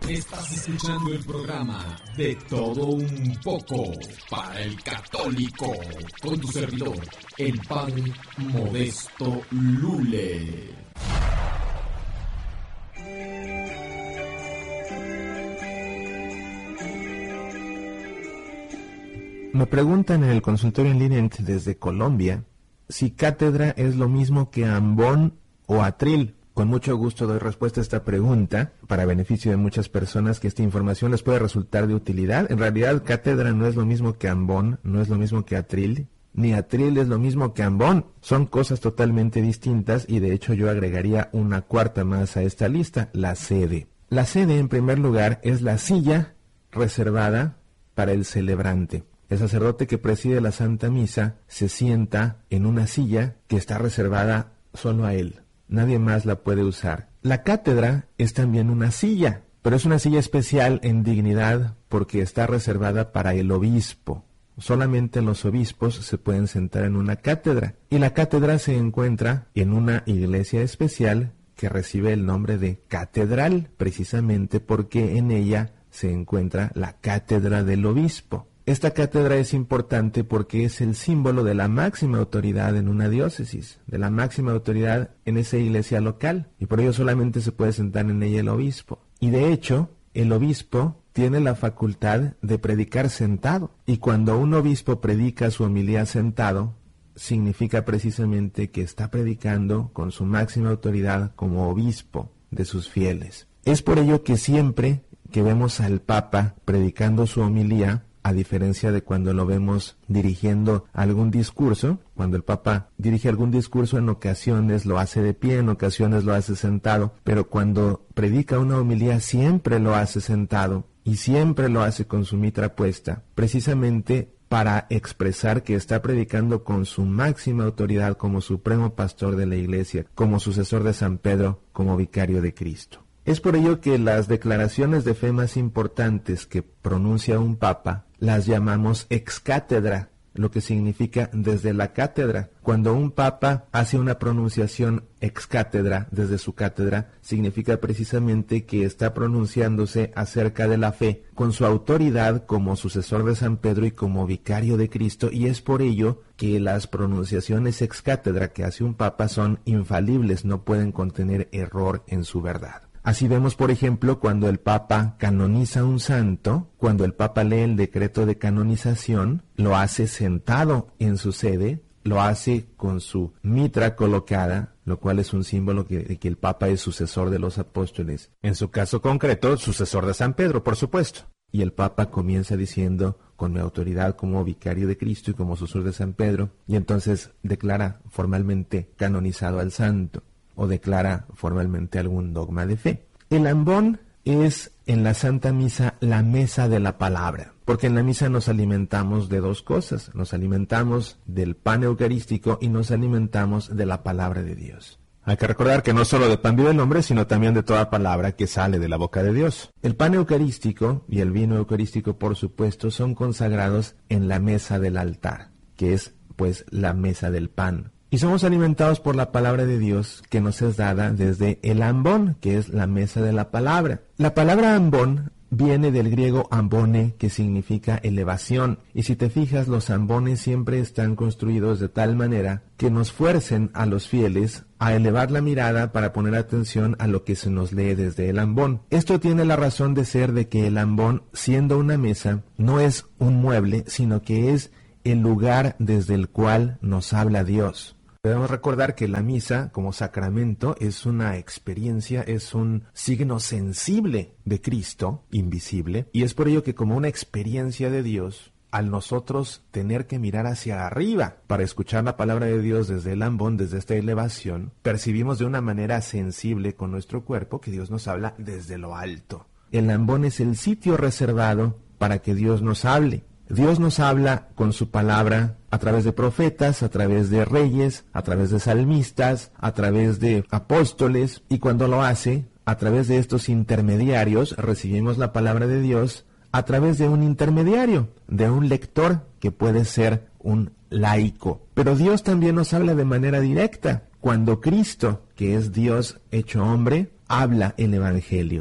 Estás escuchando el programa De Todo Un Poco para el Católico, con tu servidor, el Padre Modesto Lule. Me preguntan en el consultorio en línea desde Colombia si cátedra es lo mismo que ambón o atril. Con mucho gusto doy respuesta a esta pregunta para beneficio de muchas personas que esta información les puede resultar de utilidad. En realidad, cátedra no es lo mismo que ambón, no es lo mismo que atril, ni atril es lo mismo que ambón. Son cosas totalmente distintas y de hecho yo agregaría una cuarta más a esta lista, la sede. La sede, en primer lugar, es la silla reservada para el celebrante. El sacerdote que preside la Santa Misa se sienta en una silla que está reservada solo a él. Nadie más la puede usar. La cátedra es también una silla, pero es una silla especial en dignidad porque está reservada para el obispo. Solamente los obispos se pueden sentar en una cátedra. Y la cátedra se encuentra en una iglesia especial que recibe el nombre de catedral, precisamente porque en ella se encuentra la cátedra del obispo. Esta cátedra es importante porque es el símbolo de la máxima autoridad en una diócesis, de la máxima autoridad en esa iglesia local, y por ello solamente se puede sentar en ella el obispo. Y de hecho, el obispo tiene la facultad de predicar sentado, y cuando un obispo predica su homilía sentado, significa precisamente que está predicando con su máxima autoridad como obispo de sus fieles. Es por ello que siempre que vemos al Papa predicando su homilía, a diferencia de cuando lo vemos dirigiendo algún discurso, cuando el Papa dirige algún discurso en ocasiones lo hace de pie, en ocasiones lo hace sentado, pero cuando predica una homilía siempre lo hace sentado y siempre lo hace con su mitra puesta, precisamente para expresar que está predicando con su máxima autoridad como supremo pastor de la Iglesia, como sucesor de San Pedro, como vicario de Cristo. Es por ello que las declaraciones de fe más importantes que pronuncia un papa las llamamos ex cátedra, lo que significa desde la cátedra. Cuando un papa hace una pronunciación ex cátedra, desde su cátedra, significa precisamente que está pronunciándose acerca de la fe con su autoridad como sucesor de San Pedro y como vicario de Cristo, y es por ello que las pronunciaciones ex cátedra que hace un papa son infalibles, no pueden contener error en su verdad. Así vemos, por ejemplo, cuando el Papa canoniza un santo, cuando el Papa lee el decreto de canonización, lo hace sentado en su sede, lo hace con su mitra colocada, lo cual es un símbolo de que el Papa es sucesor de los apóstoles. En su caso concreto, sucesor de San Pedro, por supuesto. Y el Papa comienza diciendo, con mi autoridad como vicario de Cristo y como sucesor de San Pedro, y entonces declara formalmente canonizado al santo, o declara formalmente algún dogma de fe. El ambón es en la Santa Misa la mesa de la palabra, porque en la misa nos alimentamos de dos cosas, nos alimentamos del pan eucarístico y nos alimentamos de la palabra de Dios. Hay que recordar que no solo de pan vive el hombre, sino también de toda palabra que sale de la boca de Dios. El pan eucarístico y el vino eucarístico, por supuesto, son consagrados en la mesa del altar, que es, pues, la mesa del pan. Y somos alimentados por la palabra de Dios que nos es dada desde el ambón, que es la mesa de la palabra. La palabra ambón viene del griego ambone, que significa elevación. Y si te fijas, los ambones siempre están construidos de tal manera que nos fuercen a los fieles a elevar la mirada para poner atención a lo que se nos lee desde el ambón. Esto tiene la razón de ser de que el ambón, siendo una mesa, no es un mueble, sino que es el lugar desde el cual nos habla Dios. Debemos recordar que la misa, como sacramento, es una experiencia, es un signo sensible de Cristo, invisible, y es por ello que como una experiencia de Dios, al nosotros tener que mirar hacia arriba para escuchar la palabra de Dios desde el ambón, desde esta elevación, percibimos de una manera sensible con nuestro cuerpo que Dios nos habla desde lo alto. El ambón es el sitio reservado para que Dios nos hable. Dios nos habla con su palabra a través de profetas, a través de reyes, a través de salmistas, a través de apóstoles, y cuando lo hace, a través de estos intermediarios, recibimos la palabra de Dios a través de un intermediario, de un lector que puede ser un laico. Pero Dios también nos habla de manera directa, cuando Cristo, que es Dios hecho hombre, habla el Evangelio.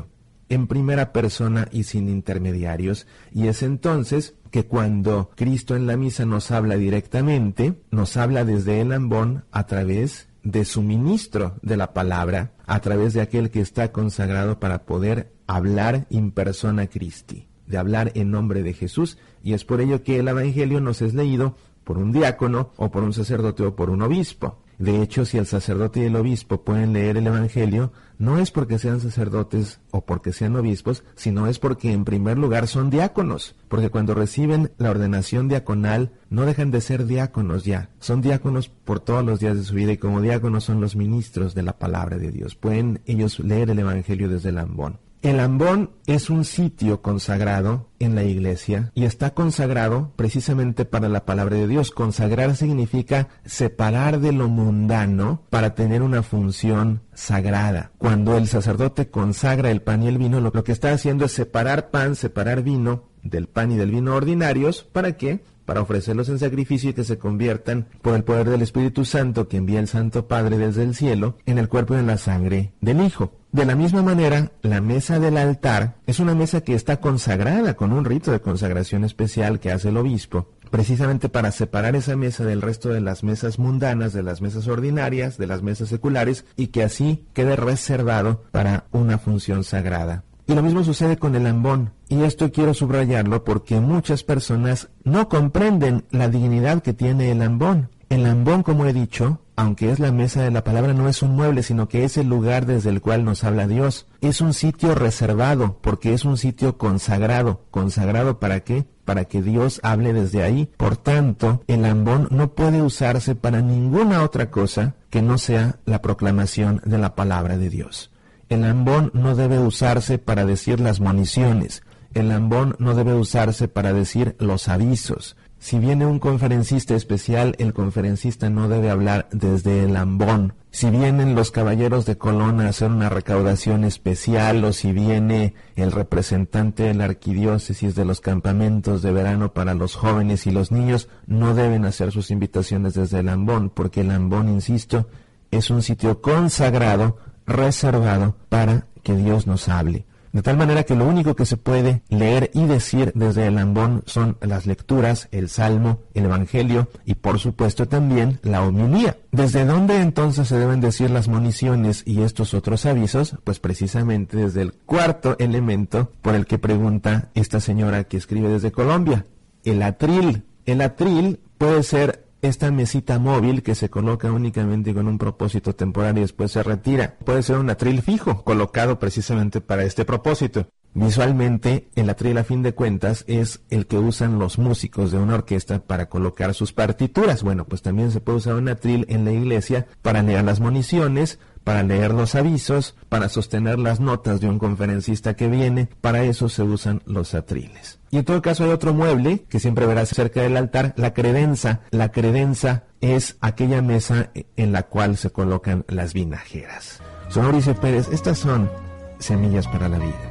en primera persona y sin intermediarios. Y es entonces que cuando Cristo en la misa nos habla directamente, nos habla desde el ambón a través de su ministro de la palabra, a través de aquel que está consagrado para poder hablar in persona Christi, de hablar en nombre de Jesús. Y es por ello que el Evangelio nos es leído por un diácono o por un sacerdote o por un obispo. De hecho, si el sacerdote y el obispo pueden leer el Evangelio, no es porque sean sacerdotes o porque sean obispos, sino es porque en primer lugar son diáconos, porque cuando reciben la ordenación diaconal no dejan de ser diáconos ya, son diáconos por todos los días de su vida y como diáconos son los ministros de la palabra de Dios. Pueden ellos leer el Evangelio desde el ambón. El ambón es un sitio consagrado en la iglesia y está consagrado precisamente para la palabra de Dios. Consagrar significa separar de lo mundano para tener una función sagrada. Cuando el sacerdote consagra el pan y el vino, lo que está haciendo es separar pan, separar vino del pan y del vino ordinarios. ¿Para qué? Para ofrecerlos en sacrificio y que se conviertan por el poder del Espíritu Santo que envía el Santo Padre desde el cielo en el cuerpo y en la sangre del Hijo. De la misma manera, la mesa del altar es una mesa que está consagrada con un rito de consagración especial que hace el obispo, precisamente para separar esa mesa del resto de las mesas mundanas, de las mesas ordinarias, de las mesas seculares, y que así quede reservado para una función sagrada. Y lo mismo sucede con el ambón, y esto quiero subrayarlo porque muchas personas no comprenden la dignidad que tiene el ambón. El ambón, como he dicho, aunque es la mesa de la palabra, no es un mueble, sino que es el lugar desde el cual nos habla Dios. Es un sitio reservado, porque es un sitio consagrado. ¿Consagrado para qué? Para que Dios hable desde ahí. Por tanto, el ambón no puede usarse para ninguna otra cosa que no sea la proclamación de la palabra de Dios. El ambón no debe usarse para decir las moniciones. El ambón no debe usarse para decir los avisos. Si viene un conferencista especial, el conferencista no debe hablar desde el ambón. Si vienen los caballeros de Colón a hacer una recaudación especial, o si viene el representante de la arquidiócesis de los campamentos de verano para los jóvenes y los niños, no deben hacer sus invitaciones desde el ambón, porque el ambón, insisto, es un sitio consagrado, reservado para que Dios nos hable. De tal manera que lo único que se puede leer y decir desde el ambón son las lecturas, el salmo, el evangelio y por supuesto también la homilía. ¿Desde dónde entonces se deben decir las moniciones y estos otros avisos? Pues precisamente desde el cuarto elemento por el que pregunta esta señora que escribe desde Colombia, el atril. El atril puede ser esta mesita móvil que se coloca únicamente con un propósito temporal y después se retira. Puede ser un atril fijo, colocado precisamente para este propósito. Visualmente, el atril a fin de cuentas es el que usan los músicos de una orquesta para colocar sus partituras. Bueno, pues también se puede usar un atril en la iglesia para leer las moniciones, para leer los avisos, para sostener las notas de un conferencista que viene. Para eso se usan los atriles. Y en todo caso hay otro mueble que siempre verás cerca del altar, la credenza. La credenza es aquella mesa en la cual se colocan las vinajeras. Soy Mauricio Pérez, estas son Semillas para la Vida.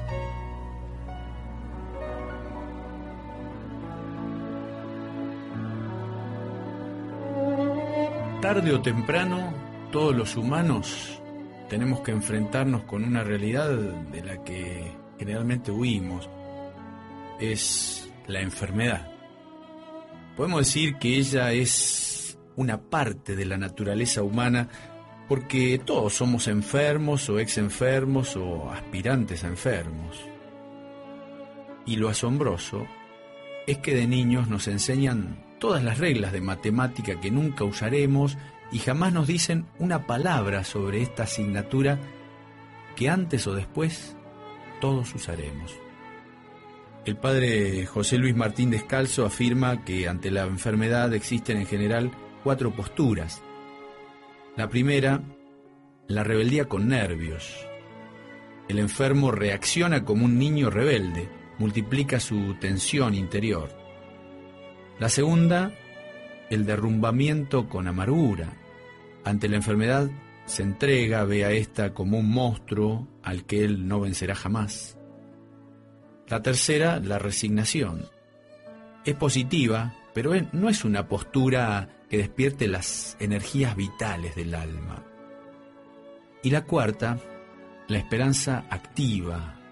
Tarde o temprano, todos los humanos tenemos que enfrentarnos con una realidad de la que generalmente huimos. Es la enfermedad. Podemos decir que ella es una parte de la naturaleza humana porque todos somos enfermos o ex-enfermos o aspirantes a enfermos. Y lo asombroso es que de niños nos enseñan todas las reglas de matemática que nunca usaremos y jamás nos dicen una palabra sobre esta asignatura que antes o después todos usaremos. El padre José Luis Martín Descalzo afirma que ante la enfermedad existen en general 4 posturas. La primera, la rebeldía con nervios. El enfermo reacciona como un niño rebelde, multiplica su tensión interior. La segunda, el derrumbamiento con amargura. Ante la enfermedad se entrega, ve a esta como un monstruo al que él no vencerá jamás. La tercera, la resignación. Es positiva, pero no es una postura que despierte las energías vitales del alma. Y la cuarta, la esperanza activa,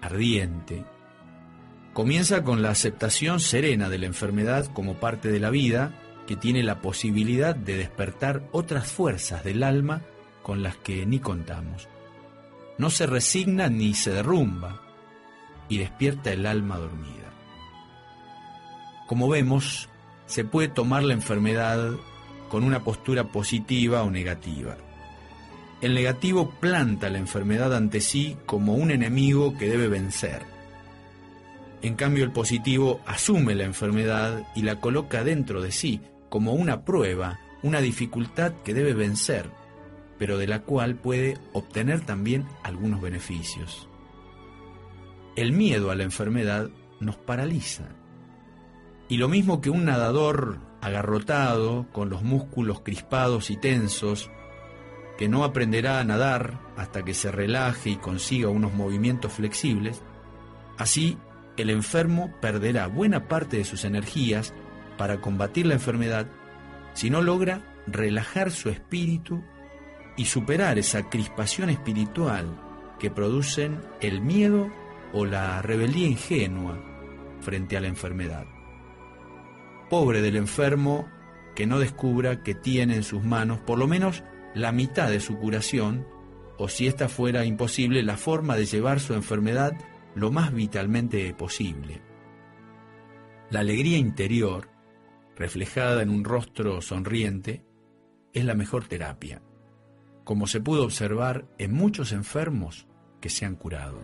ardiente, comienza con la aceptación serena de la enfermedad como parte de la vida, que tiene la posibilidad de despertar otras fuerzas del alma con las que ni contamos. No se resigna ni se derrumba, y despierta el alma dormida. Como vemos, se puede tomar la enfermedad con una postura positiva o negativa. El negativo planta la enfermedad ante sí como un enemigo que debe vencer. En cambio, el positivo asume la enfermedad y la coloca dentro de sí como una prueba, una dificultad que debe vencer, pero de la cual puede obtener también algunos beneficios. El miedo a la enfermedad nos paraliza. Y lo mismo que un nadador agarrotado, con los músculos crispados y tensos, que no aprenderá a nadar hasta que se relaje y consiga unos movimientos flexibles, así el enfermo perderá buena parte de sus energías para combatir la enfermedad si no logra relajar su espíritu y superar esa crispación espiritual que producen el miedo o la rebeldía ingenua frente a la enfermedad. Pobre del enfermo que no descubra que tiene en sus manos por lo menos la mitad de su curación, o si esta fuera imposible, la forma de llevar su enfermedad lo más vitalmente posible. La alegría interior, reflejada en un rostro sonriente, es la mejor terapia, como se pudo observar en muchos enfermos que se han curado.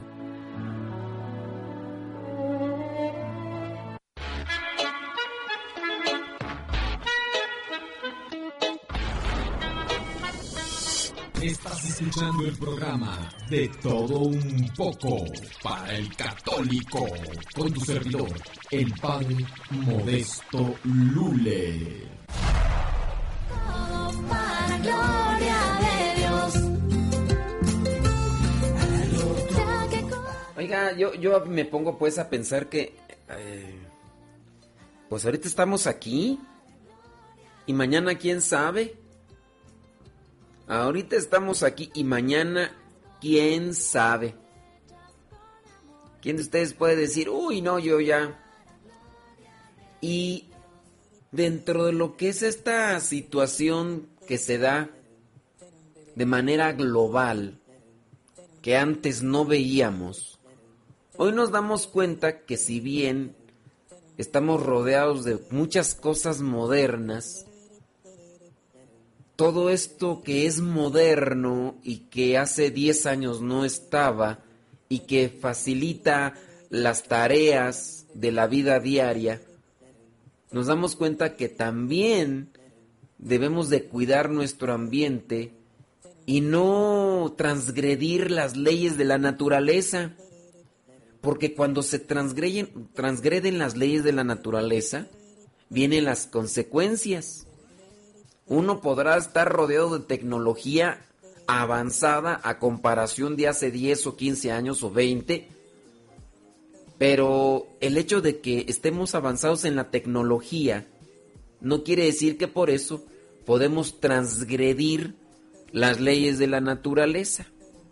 Estás escuchando el programa De Todo Un Poco para el Católico, con tu servidor, el Padre Modesto Lule. Todo para gloria de Dios. Oiga, yo me pongo pues a pensar que pues ahorita estamos aquí y mañana quién sabe. Ahorita estamos aquí y mañana quién sabe. ¿Quién de ustedes puede decir, uy, no, yo ya? Y dentro de lo que es esta situación que se da de manera global, que antes no veíamos, hoy nos damos cuenta que si bien estamos rodeados de muchas cosas modernas, todo esto que es moderno y que hace 10 años no estaba y que facilita las tareas de la vida diaria, nos damos cuenta que también debemos de cuidar nuestro ambiente y no transgredir las leyes de la naturaleza, porque cuando se transgreden las leyes de la naturaleza, vienen las consecuencias. Uno podrá estar rodeado de tecnología avanzada a comparación de hace 10 o 15 años o 20, pero el hecho de que estemos avanzados en la tecnología no quiere decir que por eso podemos transgredir las leyes de la naturaleza.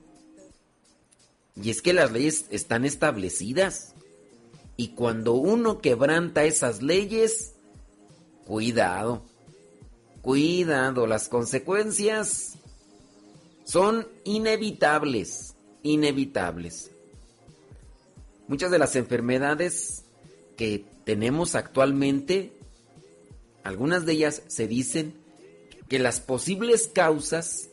Y es que las leyes están establecidas, y cuando uno quebranta esas leyes, cuidado. Cuidado, las consecuencias son inevitables. Muchas de las enfermedades que tenemos actualmente, algunas de ellas se dicen que las posibles causas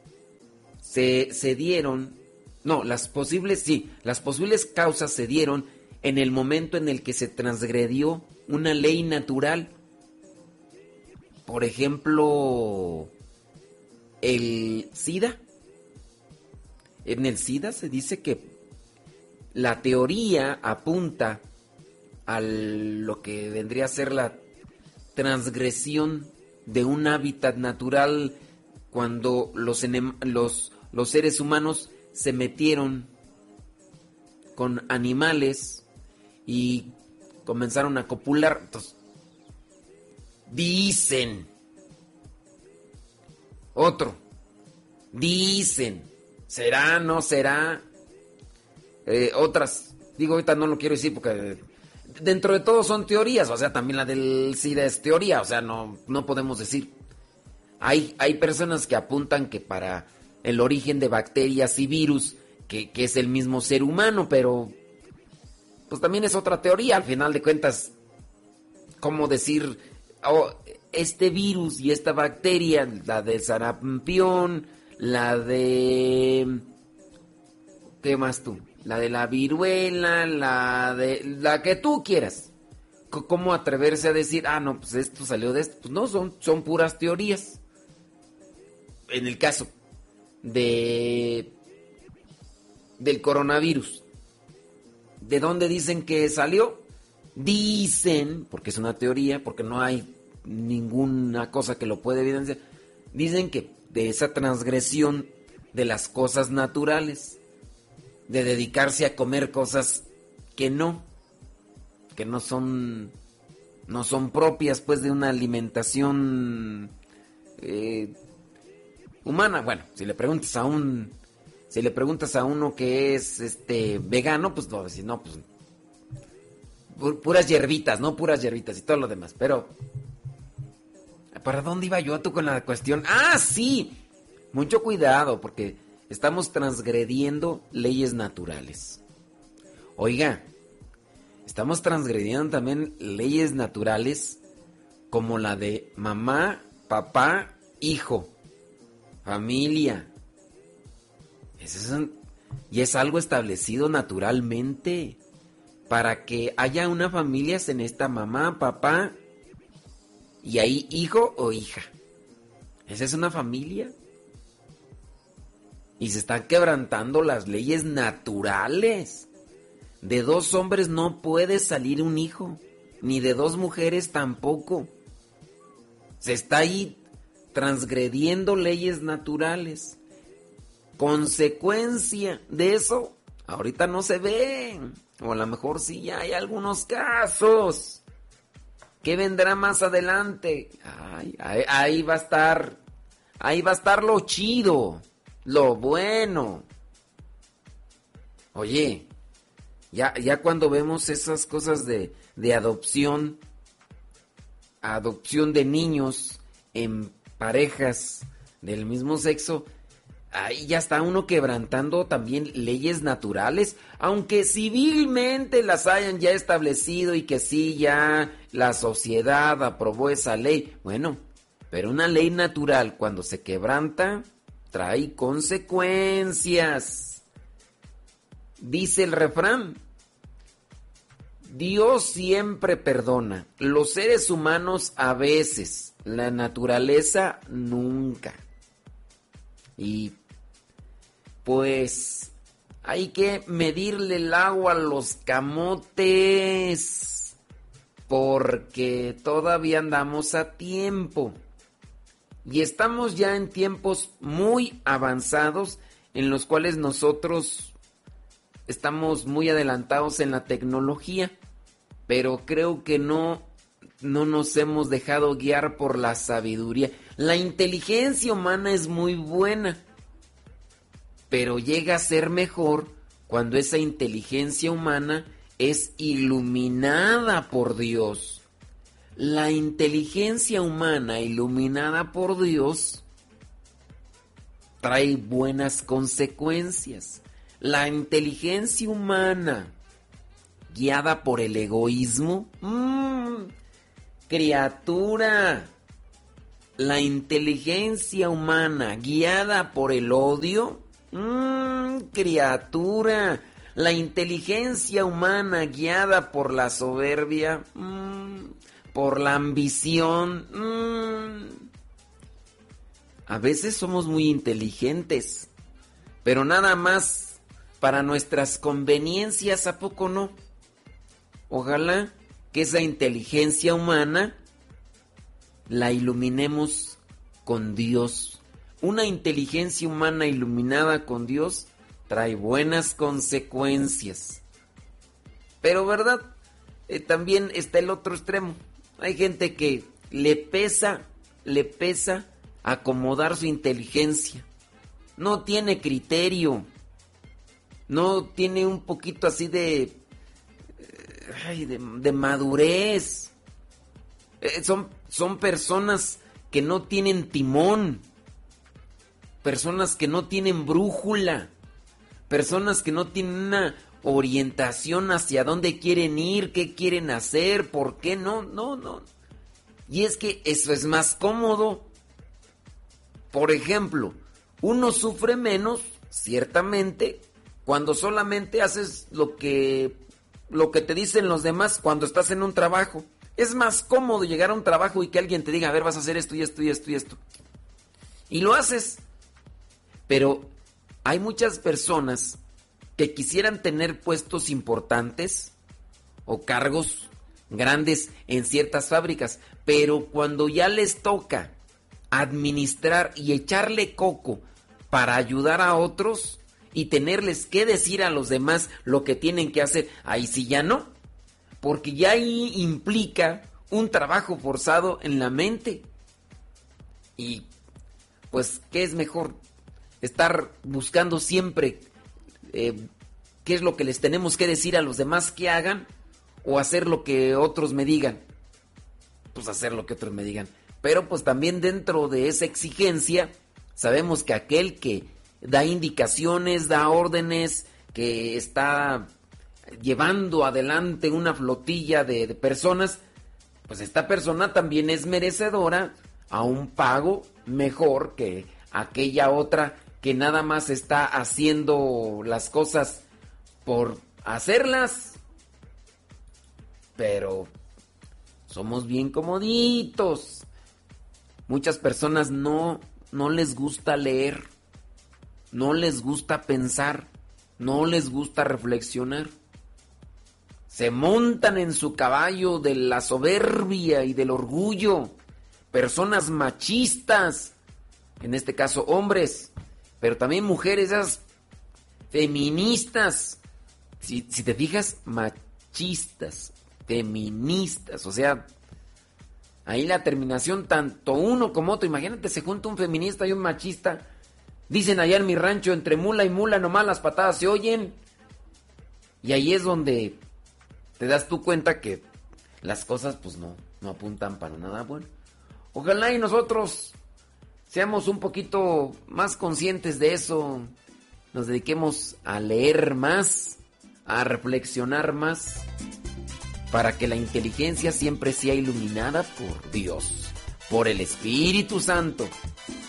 las posibles causas se dieron en el momento en el que se transgredió una ley natural. Por ejemplo, el SIDA. En el SIDA se dice que la teoría apunta a lo que vendría a ser la transgresión de un hábitat natural cuando los seres humanos se metieron con animales y comenzaron a copular. Entonces, dicen. Otro. Dicen. ¿Será, no será? Otras, digo, ahorita no lo quiero decir porque dentro de todo son teorías, o sea, también la del SIDA es teoría, o sea, no podemos decir. Hay personas que apuntan que para el origen de bacterias y virus, que es el mismo ser humano, pero pues también es otra teoría, al final de cuentas, ¿cómo decir, este virus y esta bacteria, la del sarampión, la de... ¿qué más tú? La de la viruela, la que tú quieras. ¿Cómo atreverse a decir, no, pues esto salió de esto? Pues no, son puras teorías. En el caso del coronavirus, ¿de dónde dicen que salió? Dicen, porque es una teoría, porque no hay ninguna cosa que lo pueda evidenciar, dicen que de esa transgresión de las cosas naturales, de dedicarse a comer cosas que no son propias pues de una alimentación humana. Bueno, si le preguntas a uno que es vegano, pues va a decir, no, pues puras hierbitas, ¿no? Puras hierbitas y todo lo demás. Pero ¿para dónde iba yo tú con la cuestión? Sí, mucho cuidado porque estamos transgrediendo leyes naturales. Oiga, estamos transgrediendo también leyes naturales como la de mamá, papá, hijo, familia. Y es algo establecido naturalmente. Para que haya una familia se necesita mamá, papá y ahí hijo o hija. Esa es una familia. Y se están quebrantando las leyes naturales. De 2 hombres no puede salir un hijo, ni de 2 mujeres tampoco. Se está ahí transgrediendo leyes naturales. Consecuencia de eso, ahorita no se ve. O a lo mejor sí ya hay algunos casos. ¿Qué vendrá más adelante? Ahí va a estar. Ahí va a estar lo chido. Lo bueno. Oye, ya cuando vemos esas cosas de adopción de niños en parejas del mismo sexo, ahí ya está uno quebrantando también leyes naturales, aunque civilmente las hayan ya establecido y que sí ya la sociedad aprobó esa ley. Bueno, pero una ley natural cuando se quebranta trae consecuencias. Dice el refrán, Dios siempre perdona, los seres humanos a veces, la naturaleza nunca. Y pues hay que medirle el agua a los camotes, porque todavía andamos a tiempo. Y estamos ya en tiempos muy avanzados en los cuales nosotros estamos muy adelantados en la tecnología, pero creo que no nos hemos dejado guiar por la sabiduría. La inteligencia humana es muy buena, pero llega a ser mejor cuando esa inteligencia humana es iluminada por Dios. La inteligencia humana iluminada por Dios trae buenas consecuencias. La inteligencia humana guiada por el egoísmo, criatura. La inteligencia humana guiada por el odio, criatura. La inteligencia humana guiada por la soberbia, por la ambición. A veces somos muy inteligentes, pero nada más para nuestras conveniencias, ¿a poco no? Ojalá que esa inteligencia humana la iluminemos con Dios. Una inteligencia humana iluminada con Dios trae buenas consecuencias. Pero, ¿verdad? También está el otro extremo. Hay gente que le pesa acomodar su inteligencia. No tiene criterio. no tiene un poquito así de madurez. Son personas que no tienen timón, personas que no tienen brújula, personas que no tienen una orientación hacia dónde quieren ir, qué quieren hacer, por qué no. Y es que eso es más cómodo. Por ejemplo, uno sufre menos, ciertamente, cuando solamente haces lo que te dicen los demás cuando estás en un trabajo. Es más cómodo llegar a un trabajo y que alguien te diga, a ver, vas a hacer esto y esto y esto y esto. Y lo haces. Pero hay muchas personas que quisieran tener puestos importantes o cargos grandes en ciertas fábricas, pero cuando ya les toca administrar y echarle coco para ayudar a otros y tenerles que decir a los demás lo que tienen que hacer, ahí sí ya no, porque ya ahí implica un trabajo forzado en la mente. Y pues, ¿qué es mejor? Estar buscando siempre qué es lo que les tenemos que decir a los demás que hagan, o hacer lo que otros me digan. Pues hacer lo que otros me digan. Pero pues también dentro de esa exigencia sabemos que aquel que da indicaciones, da órdenes, que está llevando adelante una flotilla de personas, pues esta persona también es merecedora a un pago mejor que aquella otra que nada más está haciendo las cosas por hacerlas. Pero somos bien comoditos. Muchas personas no les gusta leer, no les gusta pensar, no les gusta reflexionar. Se montan en su caballo de la soberbia y del orgullo. Personas machistas, en este caso hombres, pero también mujeres, esas feministas. Si te fijas, machistas, feministas, o sea, ahí la terminación, tanto uno como otro. Imagínate, se junta un feminista y un machista. Dicen allá en mi rancho, entre mula y mula nomás las patadas se oyen. Y ahí es donde te das tú cuenta que las cosas pues no apuntan para nada bueno. Ojalá y nosotros seamos un poquito más conscientes de eso. Nos dediquemos a leer más, a reflexionar más, para que la inteligencia siempre sea iluminada por Dios, por el Espíritu Santo.